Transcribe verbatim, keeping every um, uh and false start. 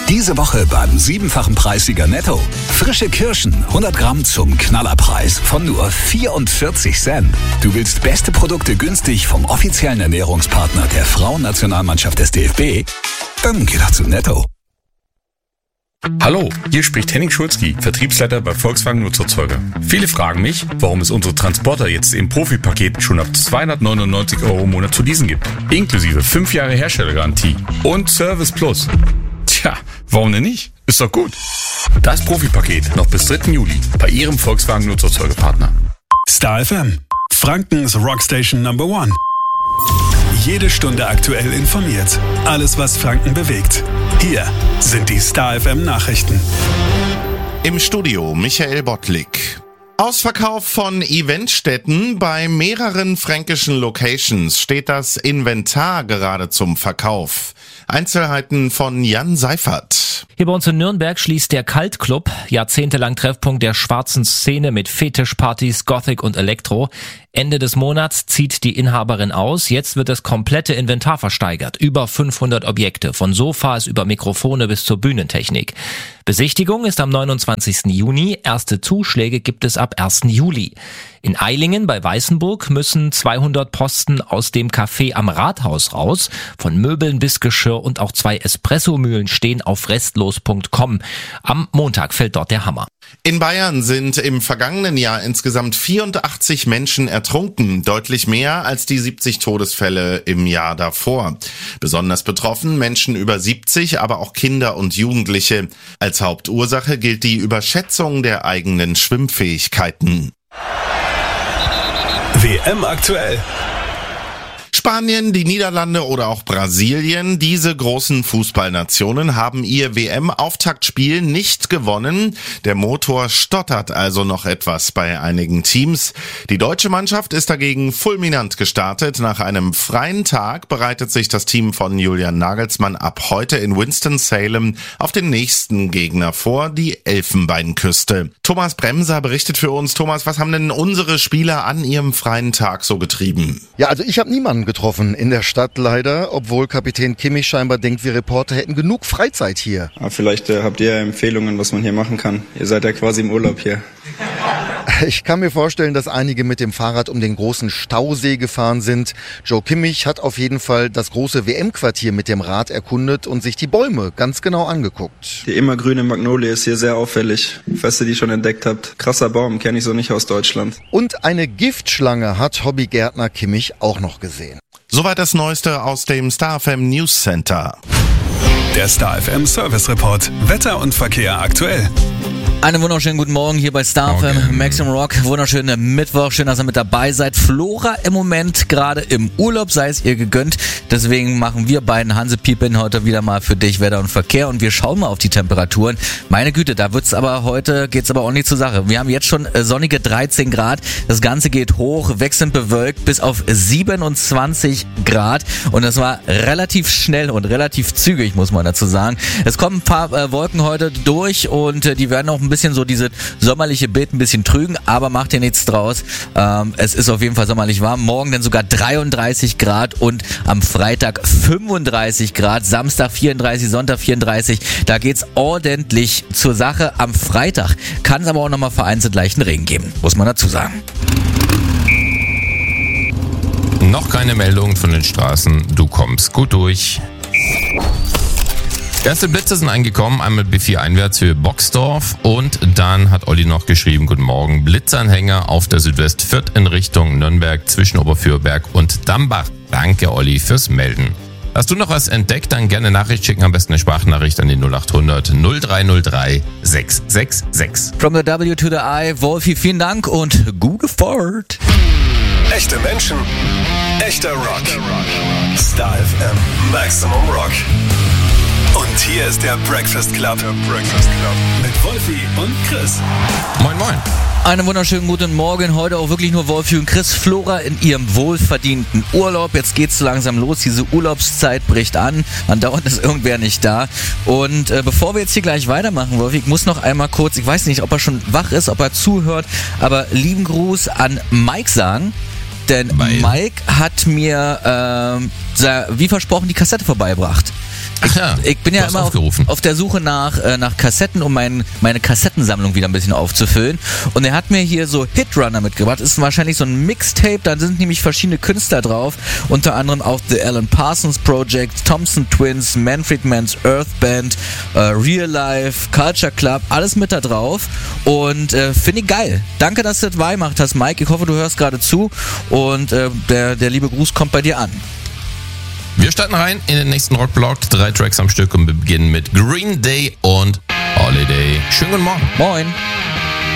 Diese Woche beim siebenfachen Preissieger Netto. Frische Kirschen, hundert Gramm zum Knallerpreis von nur vierundvierzig Cent. Du willst beste Produkte günstig vom offiziellen Ernährungspartner der Frauennationalmannschaft des D F B? Dann geh doch zu Netto. Hallo, hier spricht Henning Schulzki, Vertriebsleiter bei Volkswagen Nutzerzeuger. Viele fragen mich, warum es unsere Transporter jetzt im Profi-Paket schon ab zweihundertneunundneunzig Euro im Monat zu leasen gibt. Inklusive fünf Jahre Herstellergarantie und Service Plus. Tja, warum denn nicht? Ist doch gut. Das Profi-Paket noch bis dritten Juli bei Ihrem Volkswagen Nutzerzeugerpartner. Star F M, Frankens Rockstation Number One. Jede Stunde aktuell informiert. Alles, was Franken bewegt. Hier sind die Star F M Nachrichten. Im Studio Michael Bottlik. Ausverkauf von Eventstätten. Bei mehreren fränkischen Locations steht das Inventar gerade zum Verkauf. Einzelheiten von Jan Seifert. Hier bei uns in Nürnberg schließt der Kaltclub, jahrzehntelang Treffpunkt der schwarzen Szene mit Fetischpartys, Gothic und Elektro. Ende des Monats zieht die Inhaberin aus. Jetzt wird das komplette Inventar versteigert. Über fünfhundert Objekte, von Sofas über Mikrofone bis zur Bühnentechnik. Besichtigung ist am neunundzwanzigsten Juni. Erste Zuschläge gibt es ab ersten Juli. In Eilingen bei Weißenburg müssen zweihundert Posten aus dem Café am Rathaus raus. Von Möbeln bis Geschirr und auch zwei Espressomühlen stehen auf restlos punkt com. Am Montag fällt dort der Hammer. In Bayern sind im vergangenen Jahr insgesamt vierundachtzig Menschen ertrunken, deutlich mehr als die siebzig Todesfälle im Jahr davor. Besonders betroffen Menschen über siebzig, aber auch Kinder und Jugendliche. Als Hauptursache gilt die Überschätzung der eigenen Schwimmfähigkeiten. W M aktuell. Spanien, die Niederlande oder auch Brasilien, diese großen Fußballnationen haben ihr W M-Auftaktspiel nicht gewonnen. Der Motor stottert also noch etwas bei einigen Teams. Die deutsche Mannschaft ist dagegen fulminant gestartet. Nach einem freien Tag bereitet sich das Team von Julian Nagelsmann ab heute in Winston-Salem auf den nächsten Gegner vor, die Elfenbeinküste. Thomas Bremser berichtet für uns. Thomas, was haben denn unsere Spieler an ihrem freien Tag so getrieben? Ja, also ich habe niemanden getroffen in der Stadt leider, obwohl Kapitän Kimmich scheinbar denkt, wir Reporter hätten genug Freizeit hier. Aber vielleicht äh, habt ihr ja Empfehlungen, was man hier machen kann. Ihr seid ja quasi im Urlaub hier. Ich kann mir vorstellen, dass einige mit dem Fahrrad um den großen Stausee gefahren sind. Joe Kimmich hat auf jeden Fall das große W M-Quartier mit dem Rad erkundet und sich die Bäume ganz genau angeguckt. Die immergrüne Magnolie ist hier sehr auffällig. Falls ihr die schon entdeckt habt. Krasser Baum, kenne ich so nicht aus Deutschland. Und eine Giftschlange hat Hobbygärtner Kimmich auch noch gesehen. Soweit das Neueste aus dem Star F M News Center. Der Star F M Service Report. Wetter und Verkehr aktuell. Einen wunderschönen guten Morgen hier bei Star F M, Maximum Rock. Wunderschönen Mittwoch, schön, dass ihr mit dabei seid. Flora im Moment gerade im Urlaub, sei es ihr gegönnt. Deswegen machen wir beiden Hansepiepen heute wieder mal für dich Wetter und Verkehr und wir schauen mal auf die Temperaturen. Meine Güte, da wird's aber heute, geht's aber auch nicht zur Sache. Wir haben jetzt schon sonnige dreizehn Grad. Das Ganze geht hoch, wechselnd bewölkt bis auf siebenundzwanzig Grad und das war relativ schnell und relativ zügig, muss man dazu sagen. Es kommen ein paar äh, Wolken heute durch und äh, die werden auch ein bisschen so diese sommerliche Bild ein bisschen trügen, aber macht ihr nichts draus. Ähm, es ist auf jeden Fall sommerlich warm. Morgen dann sogar dreiunddreißig Grad und am Freitag fünfunddreißig Grad, Samstag vierunddreißig, Sonntag vierunddreißig. Da geht's ordentlich zur Sache. Am Freitag kann es aber auch nochmal vereinzelt leichten Regen geben, muss man dazu sagen. Noch keine Meldungen von den Straßen. Du kommst gut durch. Erste Blitze sind eingekommen, einmal B vier einwärts für Boxdorf und dann hat Olli noch geschrieben, guten Morgen, Blitzanhänger auf der Südwestfürth in Richtung Nürnberg zwischen Oberfürberg und Dambach. Danke Olli fürs Melden. Hast du noch was entdeckt, dann gerne Nachricht schicken, am besten eine Sprachnachricht an die null acht hundert null drei null drei sechs sechs sechs. From the W to the I, Wolfi, vielen Dank und gute Fahrt. Echte Menschen, echter Rock. Star F M, Maximum Rock. Und hier ist der Breakfast Club. Der Breakfast Club. Mit Wolfi und Chris. Moin, moin. Einen wunderschönen guten Morgen. Heute auch wirklich nur Wolfi und Chris. Flora in ihrem wohlverdienten Urlaub. Jetzt geht's so langsam los. Diese Urlaubszeit bricht an. Andauernd ist irgendwer nicht da. Und äh, bevor wir jetzt hier gleich weitermachen, Wolfi, ich muss noch einmal kurz, ich weiß nicht, ob er schon wach ist, ob er zuhört, aber lieben Gruß an Mike sagen. Denn Weil. Mike hat mir, äh, wie versprochen, die Kassette vorbeigebracht. Ich, ja, ich bin ja immer auf, auf der Suche nach, äh, nach Kassetten, um mein, meine Kassettensammlung wieder ein bisschen aufzufüllen. Und er hat mir hier so Hitrunner mitgebracht. Das ist wahrscheinlich so ein Mixtape, da sind nämlich verschiedene Künstler drauf. Unter anderem auch The Alan Parsons Project, Thompson Twins, Manfred Mann's Earth Band, äh, Real Life, Culture Club, alles mit da drauf. Und äh, finde ich geil. Danke, dass du das gemacht hast, Mike. Ich hoffe, du hörst gerade zu. Und äh, der, der liebe Gruß kommt bei dir an. Wir starten rein in den nächsten Rockblock. Drei Tracks am Stück und wir beginnen mit Green Day und Holiday. Schönen guten Morgen. Moin.